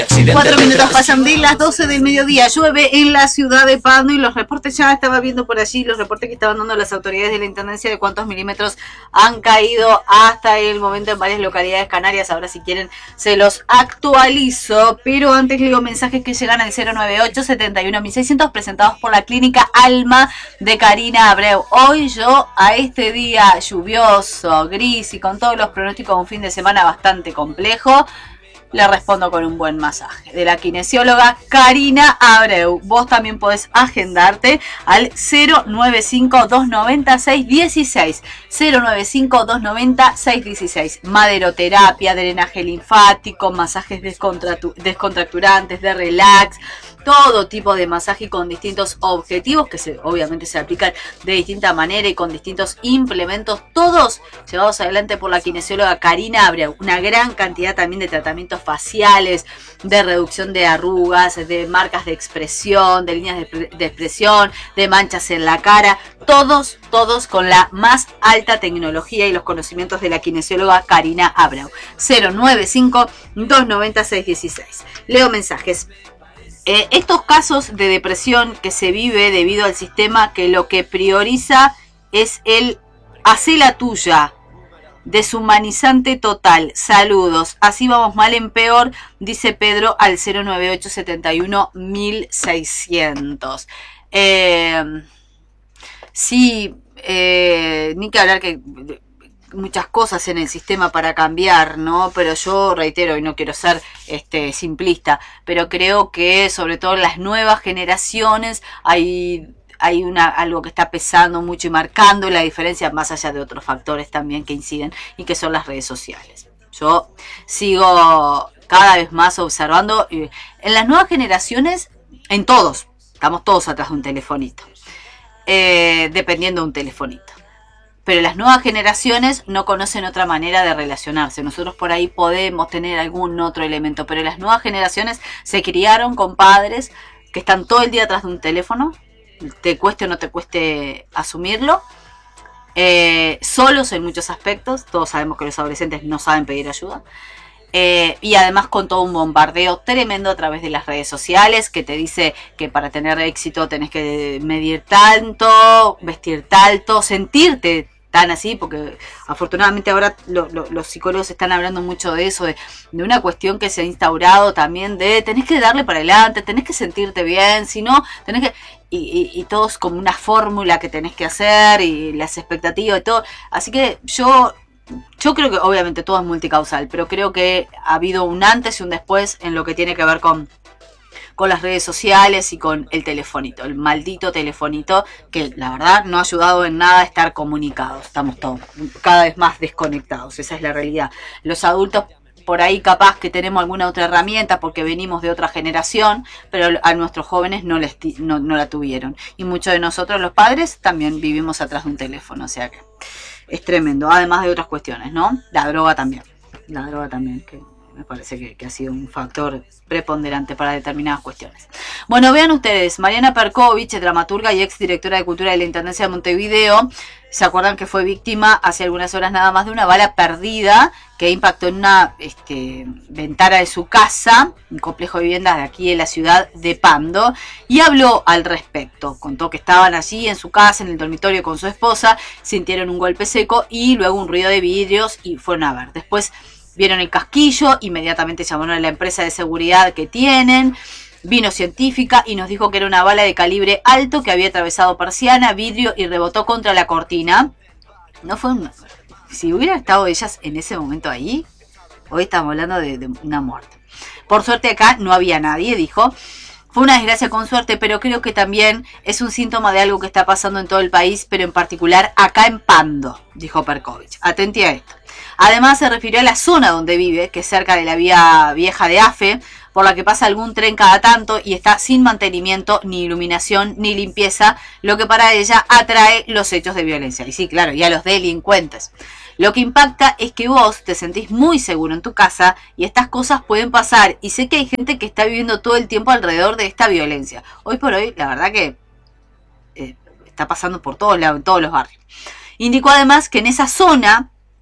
4 minutos pasan de las 12 del mediodía. Llueve en la ciudad de Pando y los reportes, ya estaba viendo por allí los reportes que estaban dando las autoridades de la Intendencia de cuántos milímetros han caído hasta el momento en varias localidades canarias. Ahora, si quieren, se los actualizo, pero antes leo mensajes que llegan al 098-71-1600 presentados por la Clínica Alma de Karina Abreu. Hoy yo, a este día lluvioso, gris y con todos los pronósticos de un fin de semana bastante complejo, le respondo con un buen masaje de la kinesióloga Karina Abreu. Vos también podés agendarte al 095-290-616. 095-290-616. Maderoterapia, drenaje linfático, masajes descontracturantes, de relax, todo tipo de masaje con distintos objetivos que obviamente se aplican de distinta manera y con distintos implementos, todos llevados adelante por la kinesióloga Karina Abreu. Una gran cantidad también de tratamientos faciales, de reducción de arrugas, de marcas de expresión, de líneas de expresión, de manchas en la cara, todos con la más alta tecnología y los conocimientos de la kinesióloga Karina Abreu. 095-290-616. Leo mensajes. Estos casos de depresión que se vive debido al sistema que lo que prioriza es el hacé la tuya, deshumanizante total. Saludos. Así vamos mal en peor, dice Pedro al 098-71-1600. Sí, ni que hablar que muchas cosas en el sistema para cambiar, ¿no? Pero yo reitero, y no quiero ser simplista, pero creo que sobre todo en las nuevas generaciones hay algo que está pesando mucho y marcando la diferencia, más allá de otros factores también que inciden, y que son las redes sociales. Yo sigo cada vez más observando en las nuevas generaciones, en todos, estamos todos atrás de un telefonito, dependiendo de un telefonito. Pero las nuevas generaciones no conocen otra manera de relacionarse. Nosotros por ahí podemos tener algún otro elemento, pero las nuevas generaciones se criaron con padres que están todo el día atrás de un teléfono, te cueste o no te cueste asumirlo, solos en muchos aspectos. Todos sabemos que los adolescentes no saben pedir ayuda. Y además con todo un bombardeo tremendo a través de las redes sociales que te dice que para tener éxito tenés que medir tanto, vestir tanto, sentirte tan así, porque afortunadamente ahora los psicólogos están hablando mucho de eso, de una cuestión que se ha instaurado también de tenés que darle para adelante, tenés que sentirte bien, si no, tenés que... Y todo es como una fórmula que tenés que hacer y las expectativas y todo. Así que yo creo que obviamente todo es multicausal, pero creo que ha habido un antes y un después en lo que tiene que ver con las redes sociales y con el telefonito, el maldito telefonito, que la verdad no ha ayudado en nada a estar comunicados. Estamos todos cada vez más desconectados, esa es la realidad. Los adultos por ahí capaz que tenemos alguna otra herramienta porque venimos de otra generación, pero a nuestros jóvenes no la tuvieron. Y muchos de nosotros los padres también vivimos atrás de un teléfono, o sea que es tremendo, además de otras cuestiones, ¿no? La droga también, que me parece que ha sido un factor preponderante para determinadas cuestiones. Bueno, vean ustedes, Mariana Perkovich, dramaturga y ex directora de Cultura de la Intendencia de Montevideo, se acuerdan que fue víctima hace algunas horas nada más de una bala perdida que impactó en una ventana de su casa, un complejo de viviendas de aquí en la ciudad de Pando, y habló al respecto. Contó que estaban allí en su casa, en el dormitorio con su esposa, sintieron un golpe seco y luego un ruido de vidrios y fueron a ver. Después vieron el casquillo, inmediatamente llamaron a la empresa de seguridad que tienen, vino científica y nos dijo que era una bala de calibre alto que había atravesado persiana, vidrio y rebotó contra la cortina. No fue si hubiera estado ellas en ese momento ahí, hoy estamos hablando de una muerte. Por suerte acá no había nadie, dijo. Fue una desgracia con suerte, pero creo que también es un síntoma de algo que está pasando en todo el país, pero en particular acá en Pando, dijo Perkovich. Atenti a esto. Además se refirió a la zona donde vive, que es cerca de la vía vieja de AFE, por la que pasa algún tren cada tanto y está sin mantenimiento, ni iluminación, ni limpieza, lo que para ella atrae los hechos de violencia. Y sí, claro, y a los delincuentes. Lo que impacta es que vos te sentís muy seguro en tu casa y estas cosas pueden pasar. Y sé que hay gente que está viviendo todo el tiempo alrededor de esta violencia. Hoy por hoy, la verdad que está pasando por todos lados, en todos los barrios. Indicó además que en esa zona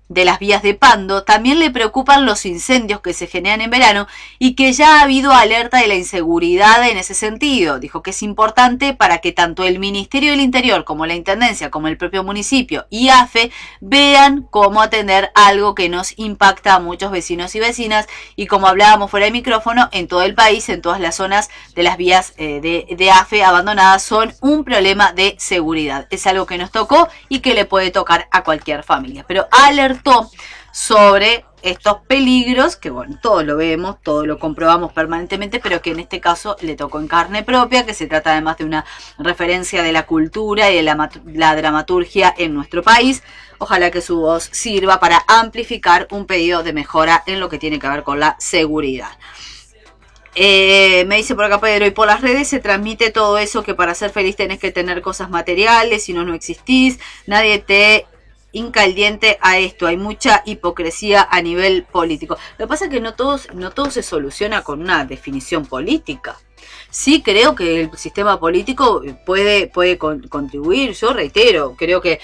de las vías de Pando, también le preocupan los incendios que se generan en verano y que ya ha habido alerta de la inseguridad en ese sentido. Dijo que es importante para que tanto el Ministerio del Interior como la Intendencia, como el propio municipio y AFE vean cómo atender algo que nos impacta a muchos vecinos y vecinas, y como hablábamos fuera de micrófono, en todo el país, en todas las zonas de las vías de AFE abandonadas son un problema de seguridad. Es algo que nos tocó y que le puede tocar a cualquier familia, pero alertó sobre estos peligros que, bueno, todos lo vemos, todos lo comprobamos permanentemente, pero que en este caso le tocó en carne propia, que se trata además de una referencia de la cultura y de la dramaturgia en nuestro país. Ojalá que su voz sirva para amplificar un pedido de mejora en lo que tiene que ver con la seguridad. Me dice por acá Pedro, y por las redes se transmite todo eso, que para ser feliz tenés que tener cosas materiales, si no, no existís, nadie te incaldiente a esto, hay mucha hipocresía a nivel político. Lo que pasa es que no todo se soluciona con una definición política. Sí creo que el sistema político puede contribuir, yo reitero, creo que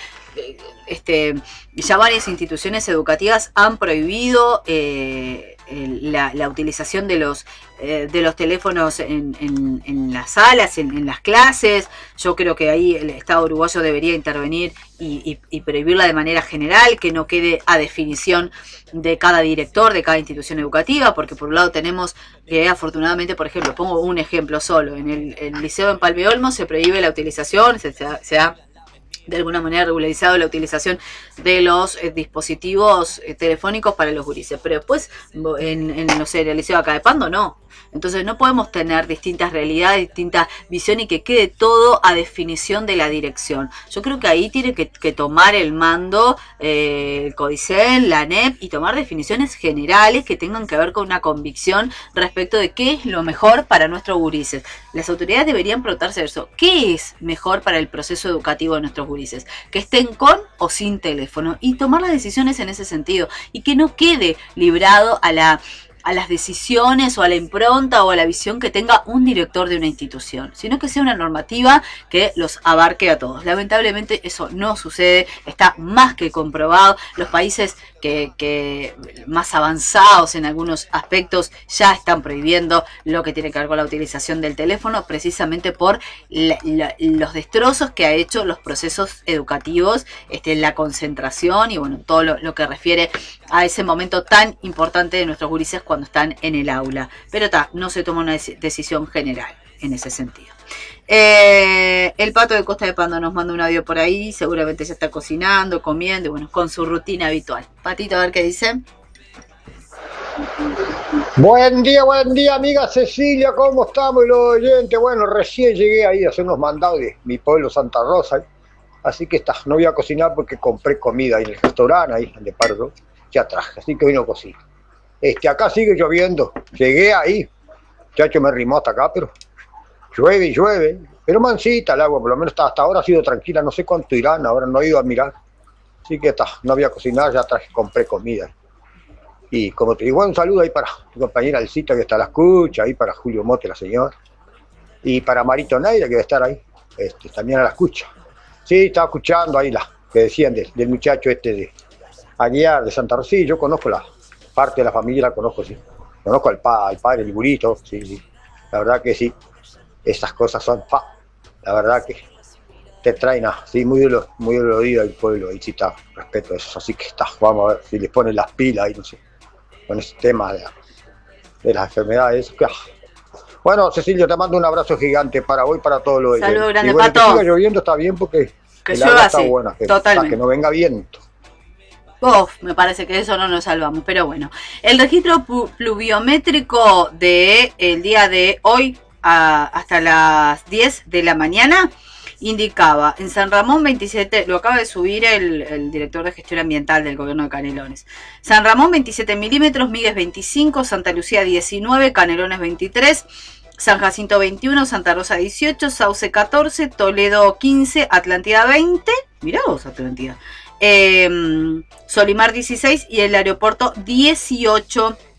ya varias instituciones educativas han prohibido la utilización de los teléfonos en las salas, en las clases. Yo creo que ahí el Estado uruguayo debería intervenir y prohibirla de manera general, que no quede a definición de cada director, de cada institución educativa, porque por un lado tenemos que afortunadamente, por ejemplo, pongo un ejemplo solo, en el liceo en Palme Olmo se prohíbe la utilización, se ha de alguna manera regularizado la utilización de los dispositivos telefónicos para los gurises, pero después no sé, en el liceo acá de Pando no. Entonces no podemos tener distintas realidades, distintas visiones y que quede todo a definición de la dirección. Yo creo que ahí tiene que tomar el mando el Codicen, la ANEP, y tomar definiciones generales que tengan que ver con una convicción respecto de qué es lo mejor para nuestros gurises. Las autoridades deberían preguntarse eso. ¿Qué es mejor para el proceso educativo de nuestros gurises? Que estén con o sin teléfono y tomar las decisiones en ese sentido y que no quede librado a las decisiones o a la impronta o a la visión que tenga un director de una institución, sino que sea una normativa que los abarque a todos. Lamentablemente eso no sucede, está más que comprobado. Los países que más avanzados en algunos aspectos ya están prohibiendo lo que tiene que ver con la utilización del teléfono, precisamente por los destrozos que ha hecho los procesos educativos, la concentración y bueno, todo lo que refiere a ese momento tan importante de nuestros gurises cuando están en el aula. Pero no se toma una decisión general en ese sentido. El Pato de Costa de Pando nos manda un audio por ahí, seguramente ya está cocinando, comiendo, bueno, con su rutina habitual. Patito, a ver qué dice. Buen día, amiga Cecilia, ¿cómo estamos y los oyentes? Bueno, recién llegué ahí a hacer unos mandados de mi pueblo Santa Rosa, así que no voy a cocinar porque compré comida ahí en el restaurante, ahí de Pardo, ya traje, así que vino a cocinar. Acá sigue lloviendo, llegué ahí, muchacho me rimó hasta acá, pero llueve y llueve, pero mansita el agua, por lo menos hasta ahora ha sido tranquila, no sé cuánto irán, ahora no he ido a mirar, así que no voy a cocinar, ya compré comida. Y como te digo, un saludo ahí para tu compañera Alcita que está a la escucha, ahí para Julio Mote, la señora, y para Marito Neira que debe estar ahí, también a la escucha. Sí, estaba escuchando ahí que decían del muchacho de Aguiar, de Santa Rosa. Sí, yo conozco la parte de la familia, la conozco, sí. Conozco al padre, el burito, sí. La verdad que sí, esas cosas son, la verdad que te traen muy dolorido al pueblo, ahí sí está, respeto a eso, así que vamos a ver si les ponen las pilas ahí, no sé, con ese tema de las enfermedades. Bueno, Cecilia, te mando un abrazo gigante para hoy, para todos los. Saludos grande, y bueno, Pato. que siga lloviendo está bien porque que el agua está así, buena, totalmente. Que no venga viento. Me parece que eso no nos salvamos, pero bueno. El registro pluviométrico del día de hoy hasta las 10 de la mañana indicaba en San Ramón 27, lo acaba de subir el director de gestión ambiental del gobierno de Canelones. San Ramón 27 milímetros, Migues 25, Santa Lucía 19, Canelones 23, San Jacinto 21, Santa Rosa 18, Sauce 14, Toledo 15, Atlántida 20, mirá vos Atlántida, Solimar 16 y el aeropuerto 18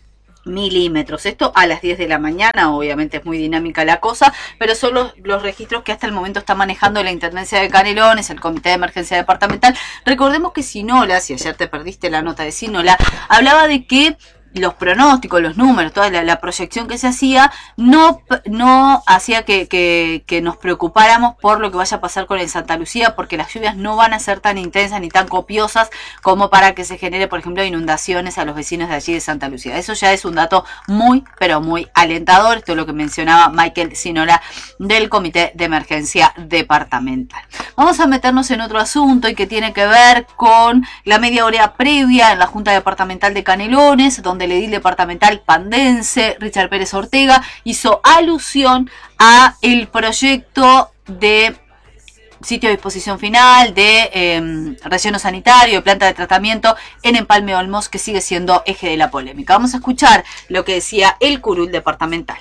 milímetros. Esto a las 10 de la mañana, obviamente es muy dinámica la cosa, pero son los registros que hasta el momento está manejando la Intendencia de Canelones, el Comité de Emergencia Departamental. Recordemos que Sinola, si ayer te perdiste la nota de Sinola, hablaba de que los pronósticos, los números, toda la proyección que se hacía, no hacía que nos preocupáramos por lo que vaya a pasar con el Santa Lucía, porque las lluvias no van a ser tan intensas ni tan copiosas como para que se genere, por ejemplo, inundaciones a los vecinos de allí de Santa Lucía. Eso ya es un dato muy, pero muy alentador. Esto es lo que mencionaba Michael Sinola del Comité de Emergencia Departamental. Vamos a meternos en otro asunto y que tiene que ver con la media hora previa en la Junta Departamental de Canelones, donde el edil departamental pandense Richard Pérez Ortega hizo alusión a el proyecto de sitio de disposición final de relleno sanitario, planta de tratamiento en Empalme Olmos, que sigue siendo eje de la polémica. Vamos a escuchar lo que decía el curul departamental.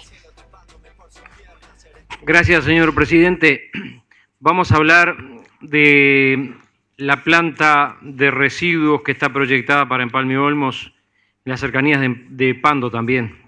Gracias, señor presidente. Vamos a hablar de la planta de residuos que está proyectada para Empalme Olmos, en las cercanías de Pando también.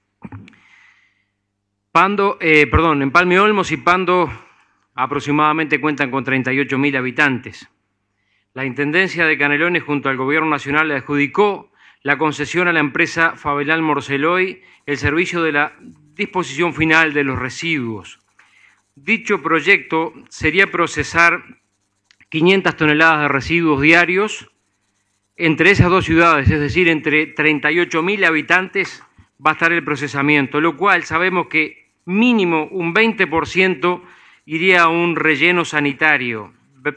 Empalme Olmos y Pando aproximadamente cuentan con 38.000 habitantes. La Intendencia de Canelones junto al Gobierno Nacional le adjudicó la concesión a la empresa Fabelal Morceloy el servicio de la disposición final de los residuos. Dicho proyecto sería procesar 500 toneladas de residuos diarios entre esas dos ciudades, es decir, entre 38.000 habitantes va a estar el procesamiento, lo cual sabemos que mínimo un 20% iría a un relleno sanitario.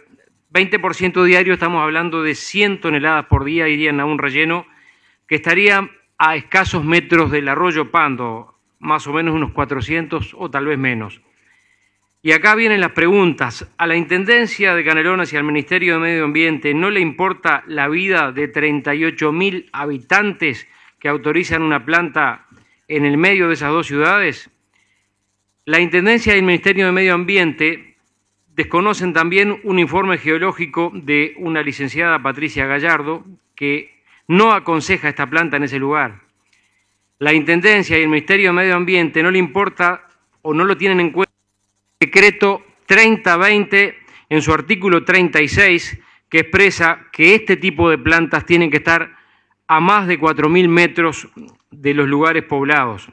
20% diario, estamos hablando de 100 toneladas por día irían a un relleno que estaría a escasos metros del arroyo Pando, más o menos unos 400 o tal vez menos. Y acá vienen las preguntas. ¿A la Intendencia de Canelones y al Ministerio de Medio Ambiente no le importa la vida de 38.000 habitantes que autorizan una planta en el medio de esas dos ciudades? La Intendencia y el Ministerio de Medio Ambiente desconocen también un informe geológico de una licenciada Patricia Gallardo que no aconseja esta planta en ese lugar. La Intendencia y el Ministerio de Medio Ambiente no le importa o no lo tienen en cuenta Decreto 3020 en su artículo 36, que expresa que este tipo de plantas tienen que estar a más de 4.000 metros de los lugares poblados.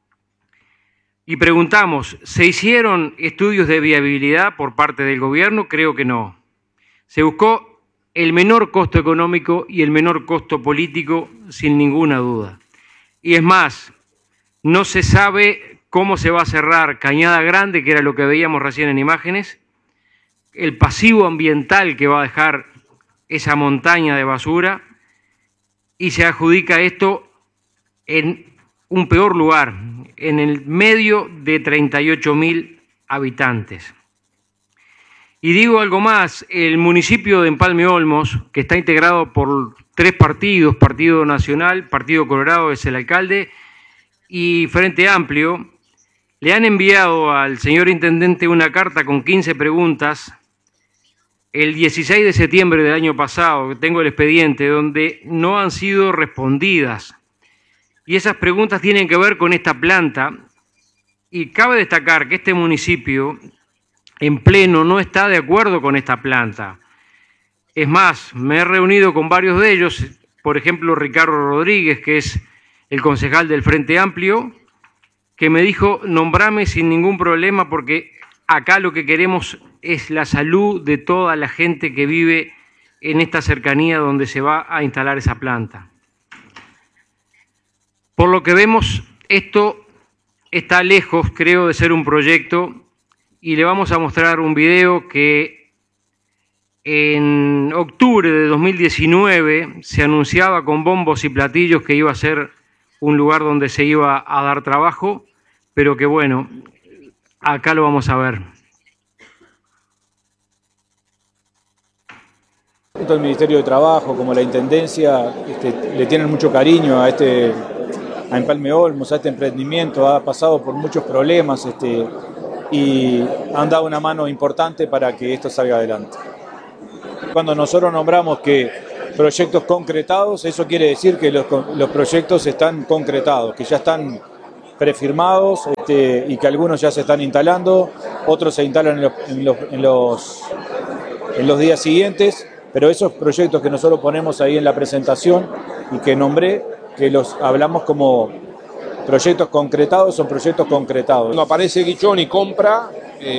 Y preguntamos, ¿se hicieron estudios de viabilidad por parte del gobierno? Creo que no. Se buscó el menor costo económico y el menor costo político, sin ninguna duda. Y es más, no se sabe cómo se va a cerrar Cañada Grande, que era lo que veíamos recién en imágenes, el pasivo ambiental que va a dejar esa montaña de basura, y se adjudica esto en un peor lugar, en el medio de 38.000 habitantes. Y digo algo más, el municipio de Empalme Olmos, que está integrado por 3 partidos, Partido Nacional, Partido Colorado es el alcalde, y Frente Amplio, le han enviado al señor intendente una carta con 15 preguntas el 16 de septiembre del año pasado, tengo el expediente, donde no han sido respondidas. Y esas preguntas tienen que ver con esta planta. Y cabe destacar que este municipio en pleno no está de acuerdo con esta planta. Es más, me he reunido con varios de ellos, por ejemplo, Ricardo Rodríguez, que es el concejal del Frente Amplio, que me dijo, nombrame sin ningún problema porque acá lo que queremos es la salud de toda la gente que vive en esta cercanía donde se va a instalar esa planta. Por lo que vemos, esto está lejos, creo, de ser un proyecto, y le vamos a mostrar un video que en octubre de 2019 se anunciaba con bombos y platillos que iba a ser un lugar donde se iba a dar trabajo, pero que bueno, acá lo vamos a ver. Tanto el Ministerio de Trabajo como la Intendencia le tienen mucho cariño a Empalme Olmos, a este emprendimiento, ha pasado por muchos problemas y han dado una mano importante para que esto salga adelante. Cuando nosotros nombramos que proyectos concretados. Eso quiere decir que los proyectos están concretados, que ya están prefirmados y que algunos ya se están instalando, otros se instalan en los días siguientes, pero esos proyectos que nosotros ponemos ahí en la presentación y que nombré, que los hablamos como proyectos concretados, son proyectos concretados. Cuando aparece Guichón y compra,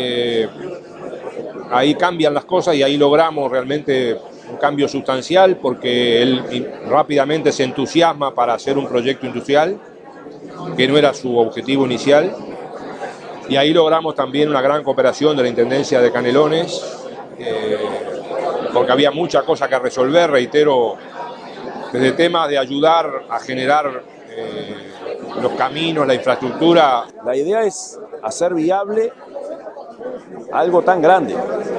ahí cambian las cosas y ahí logramos realmente un cambio sustancial porque él rápidamente se entusiasma para hacer un proyecto industrial, que no era su objetivo inicial, y ahí logramos también una gran cooperación de la Intendencia de Canelones, porque había muchas cosas que resolver, reitero, desde temas de ayudar a generar los caminos, la infraestructura. La idea es hacer viable algo tan grande.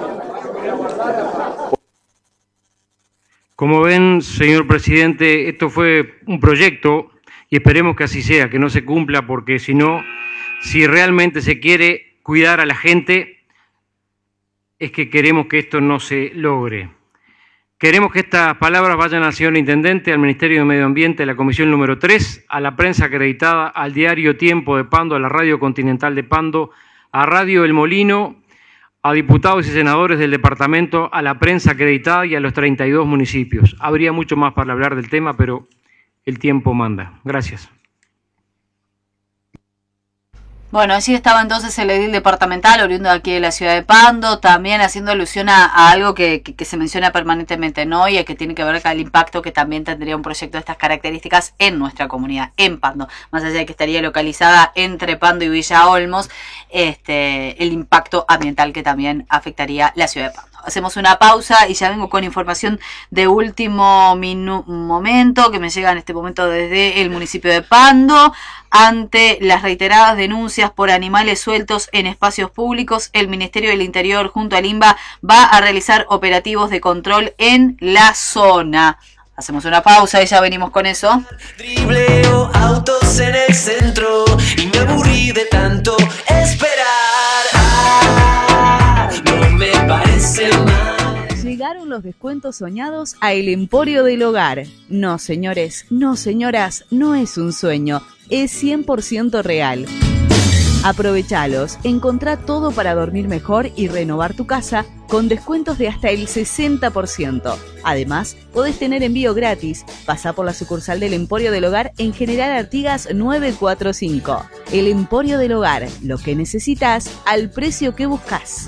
Como ven, señor presidente, esto fue un proyecto y esperemos que así sea, que no se cumpla, porque si no, si realmente se quiere cuidar a la gente, es que queremos que esto no se logre. Queremos que estas palabras vayan al señor Intendente, al Ministerio de Medio Ambiente, a la Comisión número 3, a la prensa acreditada, al diario Tiempo de Pando, a la Radio Continental de Pando, a Radio El Molino, a diputados y senadores del departamento, a la prensa acreditada y a los 32 municipios. Habría mucho más para hablar del tema, pero el tiempo manda. Gracias. Bueno, así estaba entonces el edil departamental, oriundo de aquí de la ciudad de Pando, también haciendo alusión a algo que se menciona permanentemente, ¿no? Y que tiene que ver con el impacto que también tendría un proyecto de estas características en nuestra comunidad, en Pando. Más allá de que estaría localizada entre Pando y Villa Olmos, el impacto ambiental que también afectaría la ciudad de Pando. Hacemos una pausa y ya vengo con información de último momento que me llega en este momento desde el municipio de Pando. Ante las reiteradas denuncias por animales sueltos en espacios públicos, el Ministerio del Interior junto al INBA va a realizar operativos de control en la zona. Hacemos una pausa y ya venimos con eso. Dribleo autos en el centro y me aburrí de tanto esperar. No me parece mal. Llegaron los descuentos soñados a El Emporio del Hogar. No, señores, no, señoras, no es un sueño, es 100% real. Aprovechalos, encontrá todo para dormir mejor y renovar tu casa con descuentos de hasta el 60%. Además, podés tener envío gratis. Pasá por la sucursal del Emporio del Hogar en General Artigas 945. El Emporio del Hogar, lo que necesitas al precio que buscas.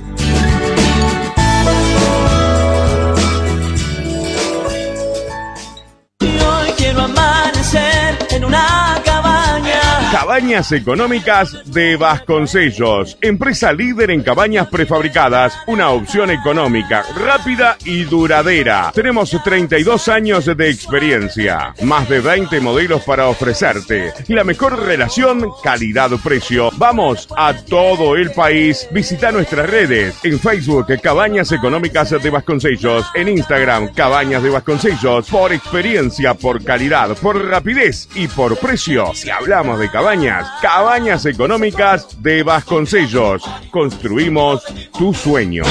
Y hoy quiero amanecer en una cabaña. Cabañas Económicas de Vasconcellos, empresa líder en cabañas prefabricadas, una opción económica, rápida y duradera. Tenemos 32 años de experiencia, más de 20 modelos para ofrecerte y la mejor relación calidad-precio. Vamos a todo el país. Visita nuestras redes en Facebook Cabañas Económicas de Vasconcellos, en Instagram Cabañas de Vasconcellos. Por experiencia, por calidad, por rapidez y por precio. Si hablamos de Cabañas Económicas de Vasconcellos. Construimos tu sueño.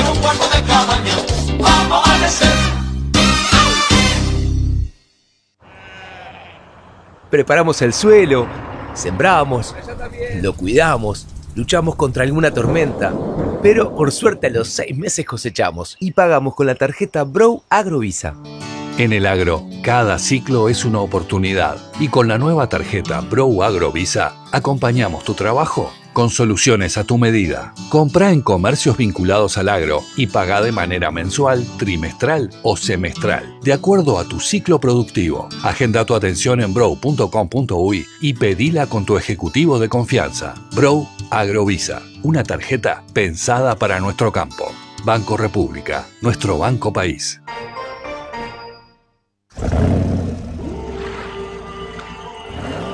Preparamos el suelo, sembramos, lo cuidamos, luchamos contra alguna tormenta, pero por suerte a los 6 meses cosechamos y pagamos con la tarjeta Bro Agrovisa. En el agro, cada ciclo es una oportunidad y con la nueva tarjeta Bro Agrovisa acompañamos tu trabajo con soluciones a tu medida. Comprá en comercios vinculados al agro y pagá de manera mensual, trimestral o semestral, de acuerdo a tu ciclo productivo. Agenda tu atención en bro.com.uy y pedila con tu ejecutivo de confianza. Bro Agrovisa, una tarjeta pensada para nuestro campo. Banco República, nuestro banco país.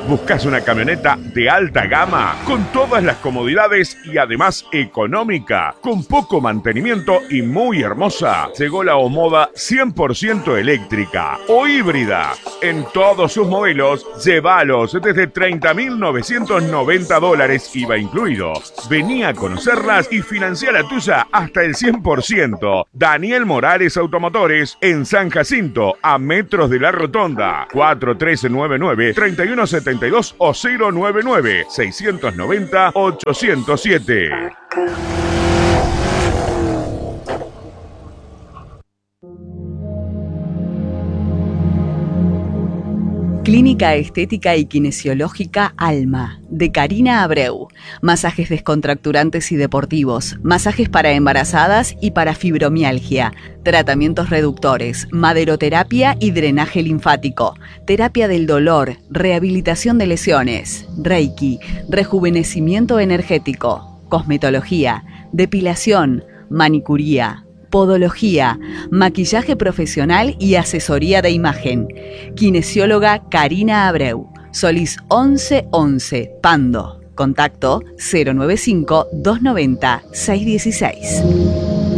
¿Buscas una camioneta de alta gama con todas las comodidades y además económica, con poco mantenimiento y muy hermosa? Llegó la Omoda 100% eléctrica o híbrida. En todos sus modelos, llévalos desde $30.990 IVA incluido. Vení a conocerlas y financia la tuya hasta el 100%. Daniel Morales Automotores en San Jacinto, a metros de la Rotonda. 4399-3172 o 099-690-807. Clínica Estética y Kinesiológica Alma, de Karina Abreu. Masajes descontracturantes y deportivos, masajes para embarazadas y para fibromialgia, tratamientos reductores, maderoterapia y drenaje linfático, terapia del dolor, rehabilitación de lesiones, Reiki, rejuvenecimiento energético, cosmetología, depilación, manicuría, podología, maquillaje profesional y asesoría de imagen. Kinesióloga Karina Abreu. Solís 1111, Pando. Contacto 095-290-616.